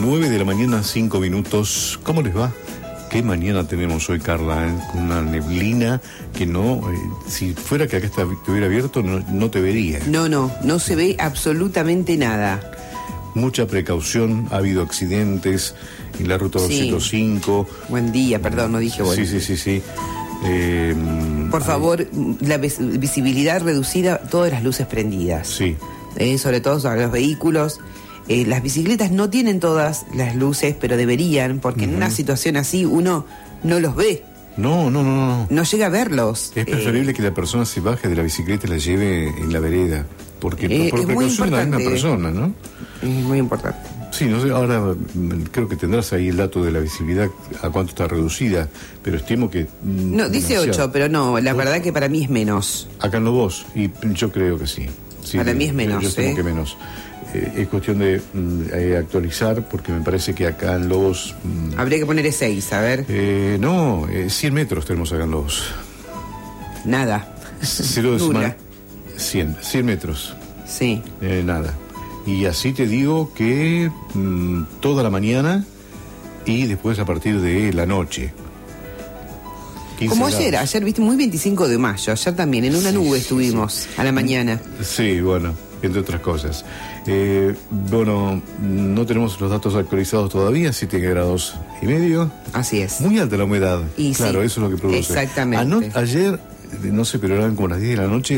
9 de la mañana, 5 minutos. ¿Cómo les va? ¿Qué mañana tenemos hoy, Carla? Con una neblina que no... si fuera que acá estuviera abierto, no te vería. No se ve absolutamente nada. Mucha precaución, ha habido accidentes en la ruta 205. Buen día, perdón, no dije bueno. Sí. Por favor, la visibilidad reducida, todas las luces prendidas. Sí. Sobre todo sobre los vehículos. Las bicicletas no tienen todas las luces, pero deberían, porque en una situación así uno no los ve. No. No llega a verlos. Es preferible que la persona se baje de la bicicleta y la lleve en la vereda, porque por precaución de una persona, ¿no? Es muy importante. Sí, no sé, ahora creo que tendrás ahí el dato de la visibilidad, a cuánto está reducida, pero estimo que... No, dice 8, pero no, la verdad que para mí es menos. Acá en Lobos, y yo creo que sí. Para mí es menos. Yo estimo que menos. Es cuestión de actualizar, porque me parece que acá en Lobos... Habría que poner 6, a ver. 100 metros tenemos acá en Lobos. Nada. 100 metros. Sí. Nada. Y así te digo que toda la mañana y después a partir de la noche. Como ayer viste, muy 25 de mayo, ayer también, en una nube estuvimos a la mañana. Sí, bueno, entre otras cosas. No tenemos los datos actualizados todavía, 7 grados y medio. Así es. Muy alta la humedad. Y claro, sí, eso es lo que produce. Exactamente. Ayer, no sé, pero eran como las 10 de la noche,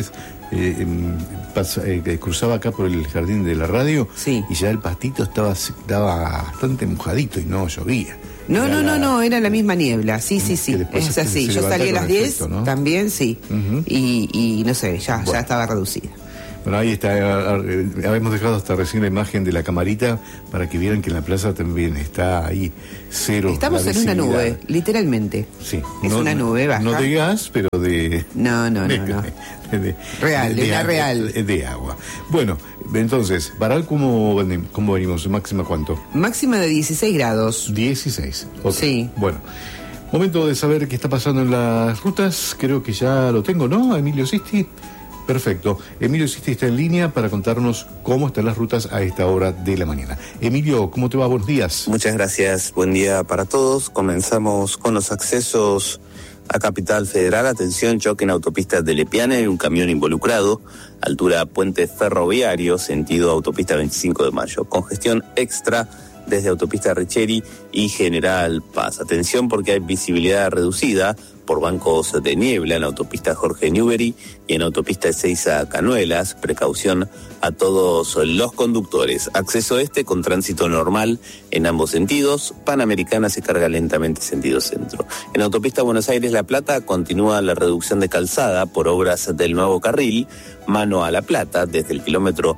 cruzaba acá por el jardín de la radio, sí, y ya el pastito estaba bastante mojadito y no llovía. No, era la misma niebla, sí, es así, yo salí a las 10, efecto, ¿no? También, sí, y no sé, ya estaba reducida. Bueno, ahí está, habíamos dejado hasta recién la imagen de la camarita para que vieran que en la plaza también está ahí cero. Estamos en una nube, literalmente. Sí. Es una nube baja. No de gas, pero de... No. Real, de agua. Bueno, entonces, Baral, ¿cómo venimos? ¿Máxima cuánto? Máxima de 16 grados. 16. Okay. Sí. Bueno, momento de saber qué está pasando en las rutas. Creo que ya lo tengo, ¿no? Emilio Sisti. Perfecto. Emilio Sisti está en línea para contarnos cómo están las rutas a esta hora de la mañana. Emilio, ¿cómo te va? Buenos días. Muchas gracias. Buen día para todos. Comenzamos con los accesos a Capital Federal. Atención, choque en autopista de Lepiana y un camión involucrado. Altura Puente Ferroviario, sentido autopista 25 de Mayo. Congestión extra desde autopista Richeri y General Paz. Atención porque hay visibilidad reducida por bancos de niebla en autopista Jorge Newbery y en autopista Ezeiza Canuelas. Precaución a todos los conductores. Acceso con tránsito normal en ambos sentidos. Panamericana se carga lentamente sentido centro. En autopista Buenos Aires-La Plata continúa la reducción de calzada por obras del nuevo carril. Mano a La Plata desde el kilómetro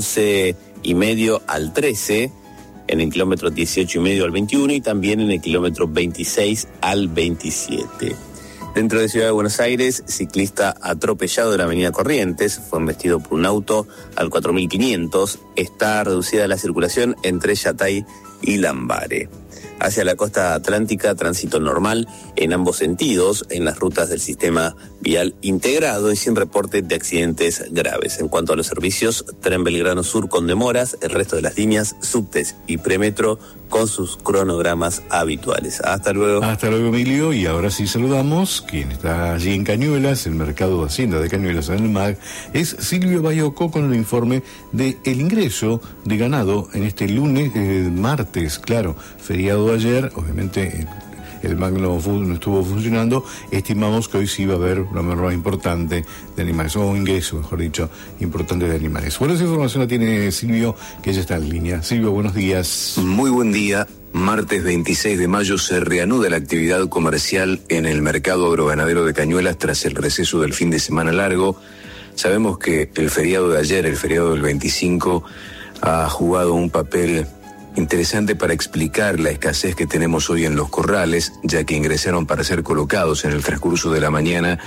11,5 al 13. En el kilómetro 18,5 al 21 y también en el kilómetro 26 al 27. Dentro de Ciudad de Buenos Aires, ciclista atropellado de la avenida Corrientes, fue embestido por un auto al 4500. Está reducida la circulación entre Yatay y Lambaré. Hacia la costa atlántica, tránsito normal en ambos sentidos, en las rutas del sistema vial integrado y sin reporte de accidentes graves. En cuanto a los servicios, Tren Belgrano Sur con demoras, el resto de las líneas, subtes y premetro con sus cronogramas habituales. Hasta luego. Hasta luego, Emilio. Y ahora sí saludamos, quien está allí en Cañuelas, el mercado de Hacienda de Cañuelas en el MAG, es Silvio Bayoco con el informe de el ingreso de ganado en este martes, claro, feriado de ayer, obviamente el MAG no estuvo funcionando. Estimamos que hoy sí va a haber una merma importante de animales, o un ingreso, mejor dicho, importante de animales. Bueno, esa información la tiene Silvio, que ya está en línea. Silvio, buenos días. Muy buen día. Martes 26 de mayo se reanuda la actividad comercial en el mercado agroganadero de Cañuelas tras el receso del fin de semana largo. Sabemos que el feriado de ayer, el feriado del 25, ha jugado un papel interesante para explicar la escasez que tenemos hoy en los corrales, ya que ingresaron para ser colocados en el transcurso de la mañana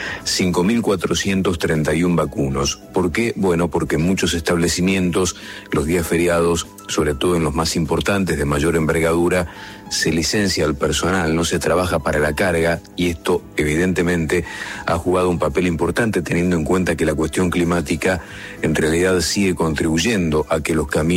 5.431 vacunos. ¿Por qué? Bueno, porque muchos establecimientos, los días feriados, sobre todo en los más importantes de mayor envergadura, se licencia al personal, no se trabaja para la carga, y esto evidentemente ha jugado un papel importante, teniendo en cuenta que la cuestión climática en realidad sigue contribuyendo a que los caminos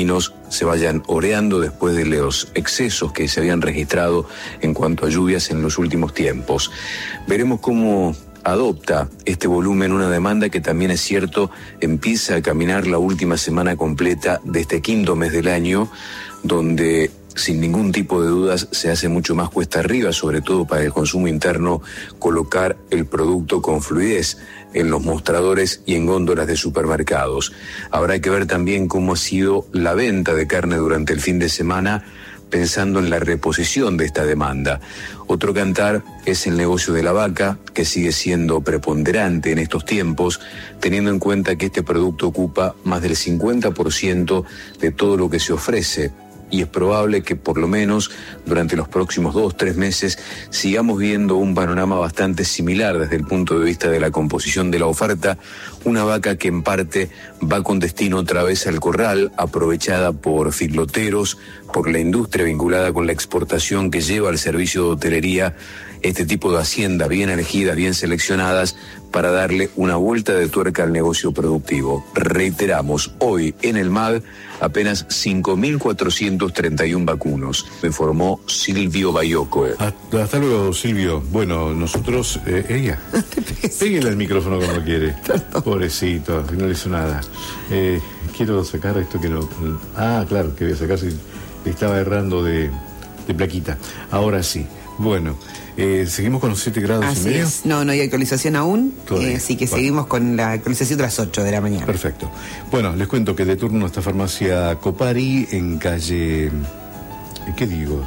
se vayan oreando después de los excesos que se habían registrado en cuanto a lluvias en los últimos tiempos. Veremos cómo adopta este volumen una demanda que también es cierto empieza a caminar la última semana completa de este quinto mes del año, donde sin ningún tipo de dudas se hace mucho más cuesta arriba, sobre todo para el consumo interno, colocar el producto con fluidez en los mostradores y en góndolas de supermercados. Habrá que ver también cómo ha sido la venta de carne durante el fin de semana, pensando en la reposición de esta demanda. Otro cantar es el negocio de la vaca, que sigue siendo preponderante en estos tiempos, teniendo en cuenta que este producto ocupa más del 50% de todo lo que se ofrece, y es probable que por lo menos durante los próximos 2-3 meses sigamos viendo un panorama bastante similar desde el punto de vista de la composición de la oferta, una vaca que en parte va con destino otra vez al corral, aprovechada por filoteros, por la industria vinculada con la exportación que lleva al servicio de hotelería este tipo de haciendas bien elegidas, bien seleccionadas, para darle una vuelta de tuerca al negocio productivo. Reiteramos, hoy en el MAG apenas 5.431 vacunos, me informó Silvio Bayoco. Hasta luego, Silvio. Bueno, nosotros... ella, pégale el micrófono cuando quiere. Pobrecito, no le hizo nada. Quiero sacar esto que no... claro, que voy a sacar si estaba errando de plaquita. Ahora sí. Bueno, seguimos con los 7 grados así y medio. Es. No hay actualización aún, así que seguimos con la actualización de las 8 de la mañana. Perfecto. Bueno, les cuento que de turno está farmacia Copari en calle... ¿Qué digo?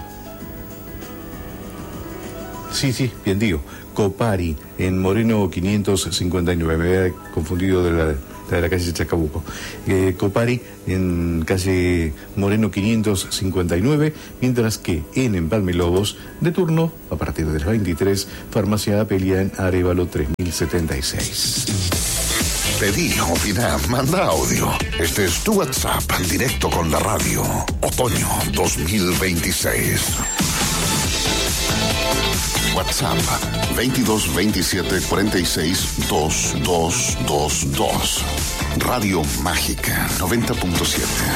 Sí, bien digo. Copari en Moreno 559. Me había confundido de la calle Chacabuco. Copari en calle Moreno 559, mientras que en Empalme Lobos, de turno, a partir de las 23, farmacia Apelia en Arévalo 3076. Pedí, opina, manda audio. Este es tu WhatsApp, directo con la radio. Otoño 2026. WhatsApp 22 27 46 2222. Radio Mágica 90.7.